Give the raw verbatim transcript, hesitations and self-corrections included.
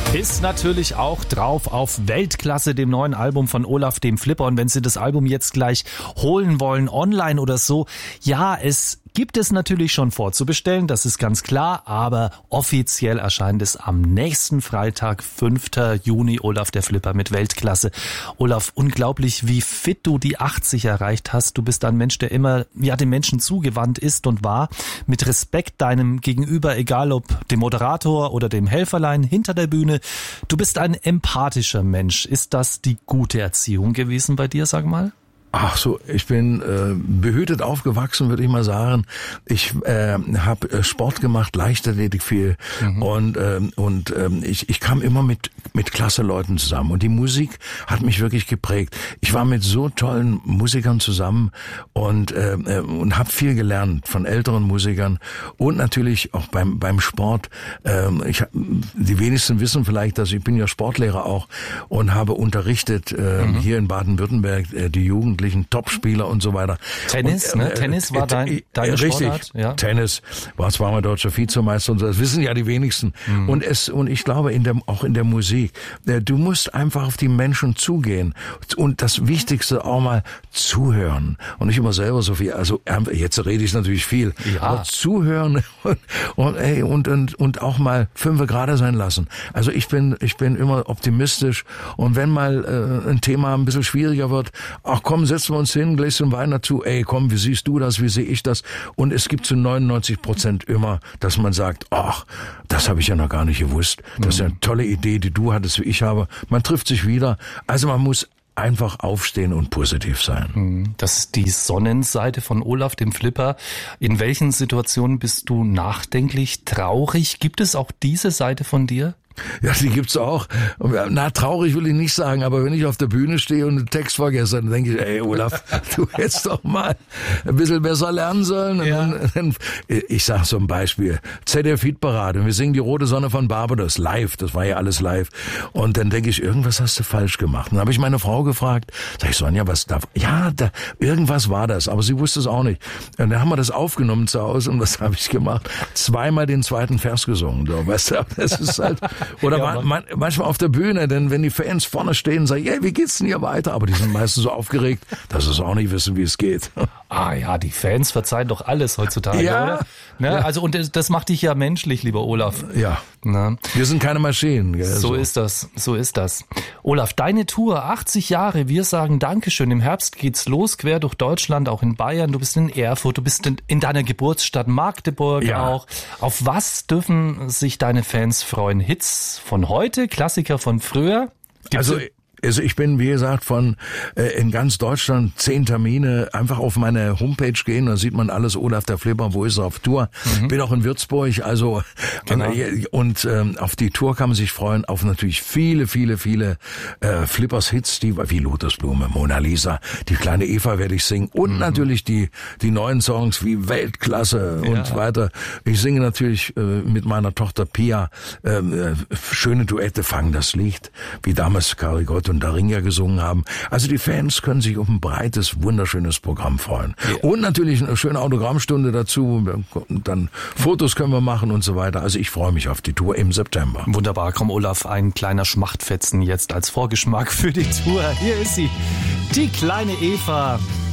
Ist natürlich auch drauf auf Weltklasse, dem neuen Album von Olaf, dem Flipper. Und wenn Sie das Album jetzt gleich holen wollen, online oder so, ja, es gibt es natürlich schon vorzubestellen, das ist ganz klar, aber offiziell erscheint es am nächsten Freitag, fünften Juni, Olaf, der Flipper mit Weltklasse. Olaf, unglaublich, wie fit du die achtzig erreicht hast. Du bist ein Mensch, der immer ja dem Menschen zugewandt ist und war, mit Respekt deinem Gegenüber, egal ob dem Moderator oder dem Helferlein hinter der Bühne. Du bist ein empathischer Mensch. Ist das die gute Erziehung gewesen bei dir, sag mal? Ach so, ich bin äh, behütet aufgewachsen, würde ich mal sagen. Ich äh, habe äh, Sport gemacht, Leichtathletik viel mhm. und äh, und äh, ich ich kam immer mit mit klasse Leuten zusammen und die Musik hat mich wirklich geprägt. Ich war mit so tollen Musikern zusammen und äh, und habe viel gelernt von älteren Musikern und natürlich auch beim beim Sport. Äh, ich die wenigsten wissen vielleicht, dass ich bin ja Sportlehrer auch und habe unterrichtet äh, mhm. hier in Baden-Württemberg äh, die Jugend Topspieler und so weiter. Tennis, und, äh, ne? Tennis war dein, deine richtig, Sportart? Ja. Tennis, war zweimal deutscher Vizemeister und so, das wissen ja die wenigsten. Mhm. Und es, und ich glaube, in der, auch in der Musik, du musst einfach auf die Menschen zugehen und das Wichtigste auch mal zuhören. Und nicht immer selber so viel, also jetzt rede ich natürlich viel, ja. aber zuhören und, und, ey, und, und, und auch mal fünfe gerade sein lassen. Also ich bin, ich bin immer optimistisch und wenn mal äh, ein Thema ein bisschen schwieriger wird, ach komm, setzen wir uns hin, Gläschen Wein dazu, ey, komm, wie siehst du das, wie sehe ich das? Und es gibt zu neunundneunzig Prozent immer, dass man sagt, ach, das habe ich ja noch gar nicht gewusst. Das ist ja eine tolle Idee, die du hattest, wie ich habe. Man trifft sich wieder. Also man muss einfach aufstehen und positiv sein. Das ist die Sonnenseite von Olaf, dem Flipper. In welchen Situationen bist du nachdenklich, traurig? Gibt es auch diese Seite von dir? Ja, die gibt's auch. Na, traurig will ich nicht sagen, aber wenn ich auf der Bühne stehe und einen Text vergesse, dann denke ich, ey Olaf, du hättest doch mal ein bisschen besser lernen sollen. Ja. Und dann, ich sag so ein Beispiel, Z D F-Hitparade, wir singen die Rote Sonne von Barbados live, das war ja alles live. Und dann denke ich, irgendwas hast du falsch gemacht. Dann habe ich meine Frau gefragt, sag ich, Sonja, was da? Ja, da, irgendwas war das, aber sie wusste es auch nicht. Und dann haben wir das aufgenommen zu Hause und was habe ich gemacht? Zweimal den zweiten Vers gesungen. So, weißt du, das ist halt... Oder ja, man, manchmal auf der Bühne, denn wenn die Fans vorne stehen und sagen, hey, wie geht's denn hier weiter? Aber die sind meistens so aufgeregt, dass sie auch nicht wissen, wie es geht. Ah ja, die Fans verzeihen doch alles heutzutage, ja, oder? Ne? Ja. Also und das macht dich ja menschlich, lieber Olaf. Ja. Na? Wir sind keine Maschinen. Gell? So, so ist das, so ist das. Olaf, deine Tour, achtzig Jahre, wir sagen Dankeschön. Im Herbst geht's los, quer durch Deutschland, auch in Bayern. Du bist in Erfurt, du bist in, in deiner Geburtsstadt Magdeburg ja. auch. Auf was dürfen sich deine Fans freuen? Hits von heute, Klassiker von früher? Gibt's also Also ich bin, wie gesagt, von äh, in ganz Deutschland zehn Termine. Einfach auf meine Homepage gehen, da sieht man alles. Olaf der Flipper, wo ist er auf Tour? Mhm. Bin auch in Würzburg, also genau. äh, und ähm, auf die Tour kann man sich freuen. Auf natürlich viele, viele, viele äh, Flippers-Hits, die wie Lotusblume, Mona Lisa, die kleine Eva werde ich singen und mhm. natürlich die die neuen Songs wie Weltklasse ja. und weiter. Ich singe natürlich äh, mit meiner Tochter Pia äh, schöne Duette, Fang das Licht, wie damals Karel Gott und Daringa gesungen haben. Also die Fans können sich auf ein breites, wunderschönes Programm freuen. Ja. Und natürlich eine schöne Autogrammstunde dazu. Und dann Fotos können wir machen und so weiter. Also ich freue mich auf die Tour im September. Wunderbar. Komm, Olaf, ein kleiner Schmachtfetzen jetzt als Vorgeschmack für die Tour. Hier ist sie, die kleine Eva.